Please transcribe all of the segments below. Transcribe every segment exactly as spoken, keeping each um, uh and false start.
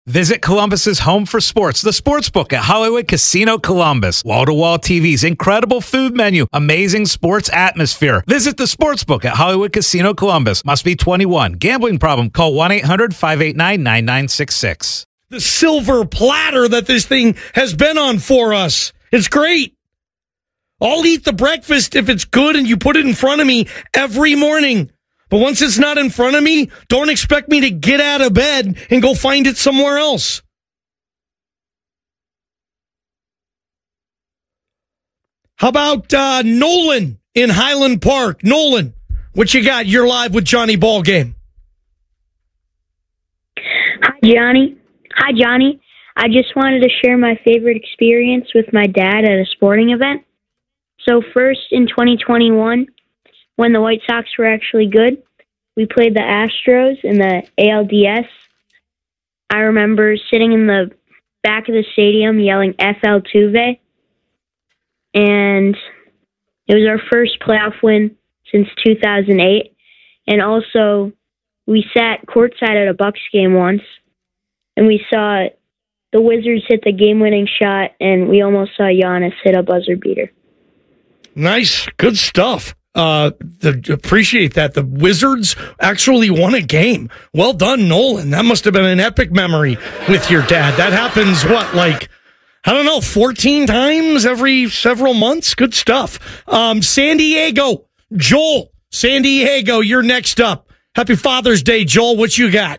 Visit Columbus's home for sports, the Sportsbook at Hollywood Casino Columbus. Wall-to-wall T Vs, incredible food menu, amazing sports atmosphere. Visit the Sportsbook at Hollywood Casino Columbus. Must be twenty-one. Gambling problem? Call one eight hundred five eight nine nine nine six six. The silver platter that this thing has been on for us. It's great. I'll eat the breakfast if it's good and you put it in front of me every morning. But once it's not in front of me, don't expect me to get out of bed and go find it somewhere else. How about uh, Nolan in Highland Park? Nolan, what you got? You're live with Johnny Ballgame. Hi, Johnny. Hi, Johnny. I just wanted to share my favorite experience with my dad at a sporting event. So first, in twenty twenty-one, when the White Sox were actually good, we played the Astros in the A L D S. I remember sitting in the back of the stadium yelling F L Tuve. And it was our first playoff win since two thousand eight. And also, we sat courtside at a Bucks game once, and we saw the Wizards hit the game-winning shot, and we almost saw Giannis hit a buzzer beater. Nice. Good stuff. Uh, the, appreciate that. The Wizards actually won a game. Well done, Nolan. That must have been an epic memory with your dad. That happens, what, like, I don't know, fourteen times every several months? Good stuff. Um, San Diego. Joel, San Diego, you're next up. Happy Father's Day, Joel. What you got?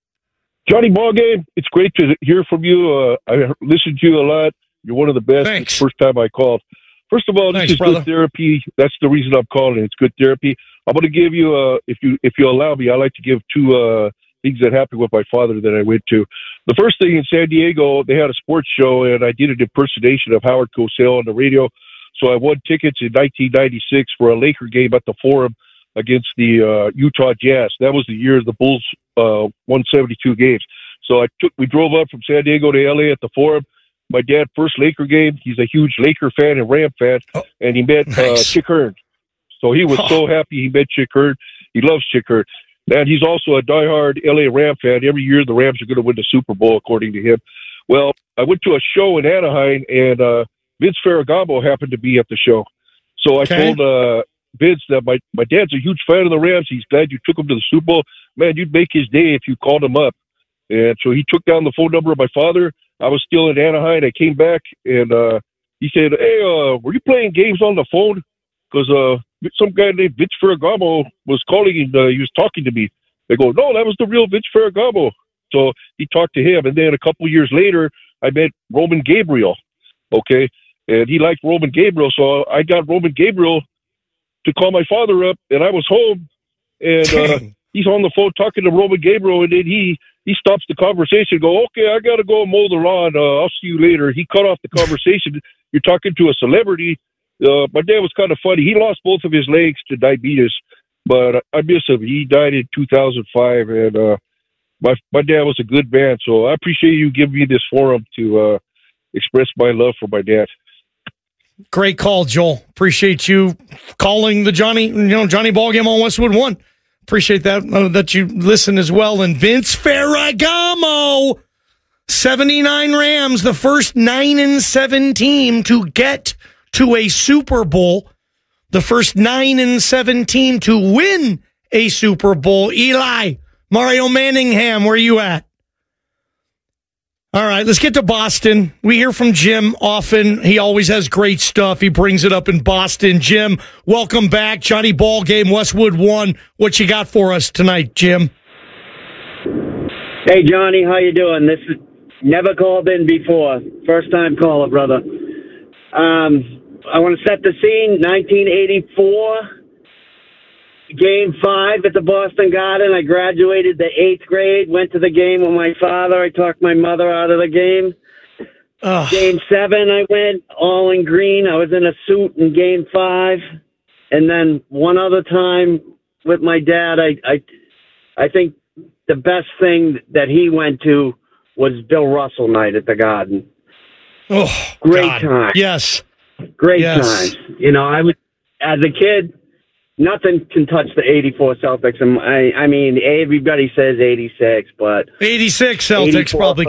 Johnny Ballgame, it's great to hear from you. Uh, I listened to you a lot. You're one of the best. Thanks. It's the first time I called. First of all, this Thanks, is brother. good therapy. That's the reason I'm calling it. It's good therapy. I'm going to give you, uh, if you if you allow me, I like to give two uh, things that happened with my father that I went to. The first thing in San Diego, they had a sports show, and I did an impersonation of Howard Cosell on the radio. So I won tickets in nineteen ninety-six for a Laker game at the Forum against the uh, Utah Jazz. That was the year the Bulls uh, won seventy-two games. So I took, we drove up from San Diego to L A at the Forum. My dad, first Laker game, he's a huge Laker fan and Ram fan, oh, and he met nice. uh, Chick Hearn. So he was oh. so happy he met Chick Hearn. He loves Chick Hearn. And he's also a diehard L A Ram fan. Every year the Rams are going to win the Super Bowl, according to him. Well, I went to a show in Anaheim, and uh, Vince Ferragamo happened to be at the show. So I okay. told uh, Vince that my, my dad's a huge fan of the Rams. He's glad you took him to the Super Bowl. Man, you'd make his day if you called him up. And so he took down the phone number of my father. I was still in Anaheim. I came back, and uh, he said, hey, uh, were you playing games on the phone? Because uh, some guy named Vince Ferragamo was calling, and uh, he was talking to me. They go, no, that was the real Vince Ferragamo. So he talked to him. And then a couple years later, I met Roman Gabriel, okay? And he liked Roman Gabriel, so I got Roman Gabriel to call my father up, and I was home, and uh, he's on the phone talking to Roman Gabriel, and then he he stops the conversation and go, okay, I got to go mow the lawn. Uh, I'll see you later. He cut off the conversation. You're talking to a celebrity. Uh, my dad was kind of funny. He lost both of his legs to diabetes, but I miss him. He died in two thousand five, and uh, my my dad was a good man, so I appreciate you giving me this forum to uh, express my love for my dad. Great call, Joel. Appreciate you calling the Johnny, you know, Johnny Ballgame on Westwood One. Appreciate that uh, that you listen as well. And Vince Ferragamo, seventy-nine Rams, the first nine and seven team to get to a Super Bowl, the first nine and seven team to win a Super Bowl. Eli, Mario Manningham, where are you at? All right, let's get to Boston. We hear from Jim often. He always has great stuff. He brings it up in Boston. Jim, welcome back. Johnny Ballgame, Westwood One. What you got for us tonight, Jim? Hey, Johnny, how you doing? This is never called in before. First time caller, brother. Um, I want to set the scene. nineteen eighty-four. Game five at the Boston Garden. I graduated the eighth grade, went to the game with my father. I talked my mother out of the game. Ugh. Game seven, I went all in green. I was in a suit in game five. And then one other time with my dad, I, I, I think the best thing that he went to was Bill Russell night at the Garden. Oh, Great God. time. Yes. Great Yes. time. You know, I was, as a kid, nothing can touch the eighty-four Celtics. And I, I mean, everybody says eighty-six, but eighty-six Celtics eighty-four probably